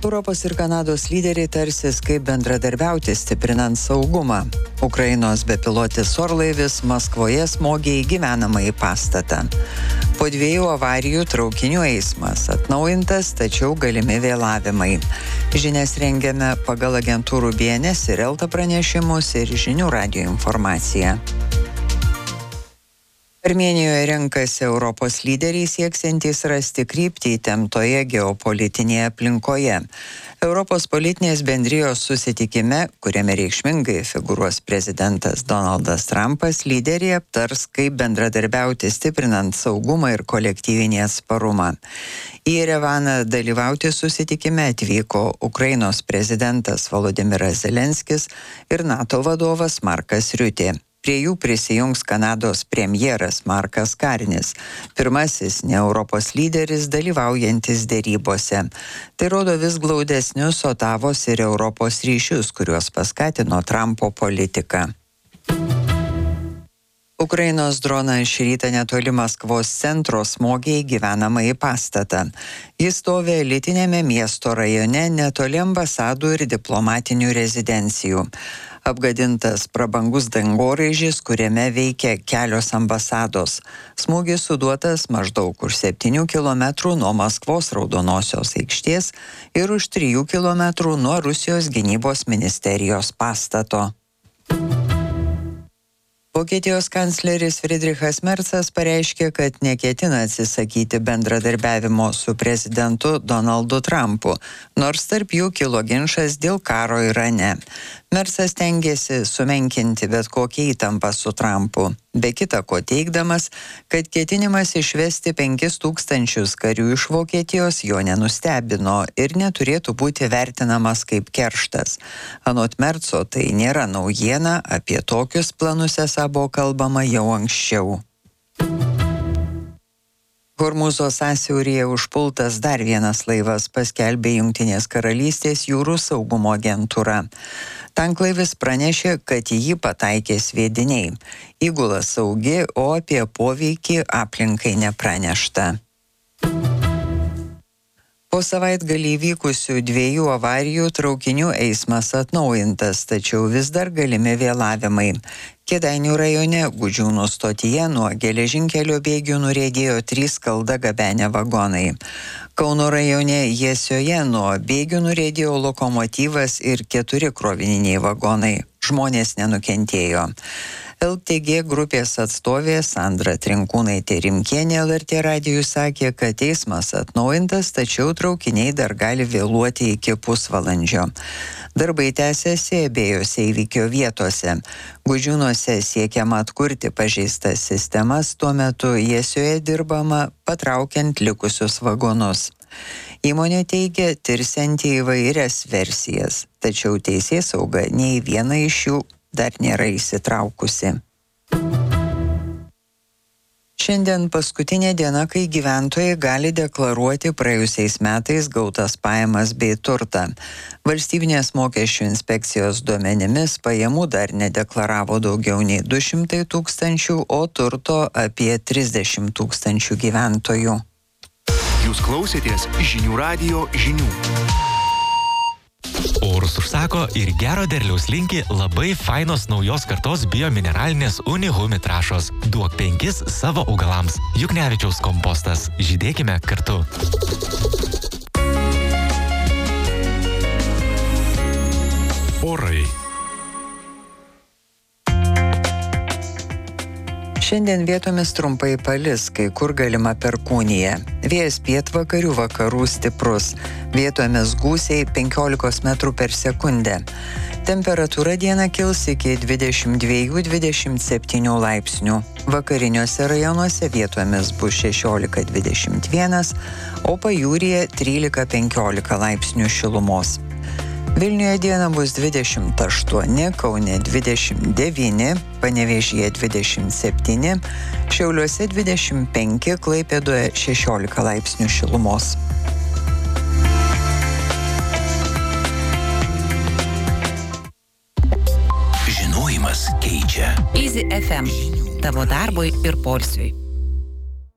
Europos ir Kanados lyderiai tarsis, kaip bendradarbiauti stiprinant saugumą. Ukrainos bepilotis orlaivis Maskvoje smogė į gyvenamąjį pastatą. Po 2 avarijų traukinių eismas atnaujintas, tačiau galimi vėlavimai. Žinias rengiame pagal agentūrų BNS ir Elta pranešimus ir žinių radijo informaciją. Armėnijoje renkasi Europos lyderiai sieksiantys rasti kryptį įtemptoje geopolitinėje aplinkoje. Europos politinės bendrijos susitikime, kuriame reikšmingai figūruos prezidentas Donaldas Trumpas, lyderiai aptars, kaip bendradarbiauti stiprinant saugumą ir kolektyvinį atsparumą. Į Jerevaną dalyvauti susitikime atvyko Ukrainos prezidentas Volodymyras Zelenskis ir NATO vadovas Markas Riutė. Prie jų prisijungs Kanados premjeras Markas Karnis, pirmasis ne Europos lyderis dalyvaujantis derybose. Tai rodo vis glaudesnius Otavos ir Europos ryšius, kuriuos paskatino Trumpo politika. Ukrainos dronas šį rytą netoli Maskvos centro smogė į gyvenamąjį pastatą. Jis stovi elitinėme miesto rajone netoli ambasadų ir diplomatinių rezidencijų. Apgadintas prabangus dangoraižis, kuriame veikia kelios ambasados. Smūgis suduotas maždaug už 7 kilometrų nuo Maskvos Raudonosios aikštės ir už 3 kilometrų nuo Rusijos gynybos ministerijos pastato. Vokietijos kancleris Friedrichas Merzas pareiškė, kad neketina atsisakyti bendradarbiavimo su prezidentu Donaldu Trumpu, nors tarp jų kilo ginčas dėl karo Irane. Merzas stengėsi sumenkinti bet kokią įtampą su Trumpu, be kita ko teigdamas, kad ketinimas išvesti 5000 karių iš Vokietijos jo nenustebino ir neturėtų būti vertinamas kaip kerštas. Anot Merzo tai nėra naujiena, apie tokius planus esą buvo kalbama jau anksčiau. Hormūzo sąsiauryje užpultas dar vienas laivas, paskelbė Jungtinės karalystės jūrų saugumo agentūra. Tanklaivis pranešė, kad į jį pataikė sviediniai. Įgula saugi, o apie poveikį aplinkai nepranešta. Po savaitgalį įvykusių 2 avarijų traukinių eismas atnaujintas, tačiau vis dar galimi vėlavimai. Kėdainių rajone Gudžiūnų stotyje nuo geležinkelio bėgių nuriedėjo 3 skaldą gabenę vagonai. Kauno rajone Jesioje nuo bėgių nuriedėjo lokomotyvas ir 4 krovininiai vagonai. Žmonės nenukentėjo. LTG grupės atstovė Sandra Trinkūnaitė Rimkienė LRT radijui sakė, kad eismas atnaujintas, tačiau traukiniai dar gali vėluoti iki pusvalandžio. Darbai tęsiasi abiejose įvykio vietose. Gudžiūnuose siekiama atkurti pažeistas sistemas, tuo metu Jesioje dirbama patraukiant likusius vagonus. Įmonė teigia tirsianti įvairias versijas, tačiau teisėsauga nei viena iš jų dar nėra įsitraukusi. Šiandien paskutinė diena, kai gyventojai gali deklaruoti praėjusiais metais gautas pajamas bei turtą. Valstybinės mokesčių inspekcijos duomenimis pajamų dar nedeklaravo daugiau nei 200 000, o turto apie 30 000 gyventojų. Jūs klausėtės žinių radijo žinių. Orus užsako ir gero derliaus linki labai fainos naujos kartos biomineralinės Unihumi trąšos. Duok 5 savo augalams. Juknevičiaus kompostas. Žydėkime kartu. Orai. Šiandien vietomis trumpai palis, kai kur galima perkūnija. Vėjas pietvakarių vakarų stiprus. Vietomis gūsiai 15 metrų per sekundę. Temperatūra dieną kils iki 22-27 laipsnių. Vakariniuose rajonuose vietomis bus 16-21, o pajūryje 13-15 laipsnių šilumos. Vilniuje dieną bus 28, Kaune 29, Panevėžyje 27, Šiauliuose 25, Klaipėdoje 16 laipsnių šilumos. Žinojimas keičia. Easy FM. Tavo darbui ir poilsiui.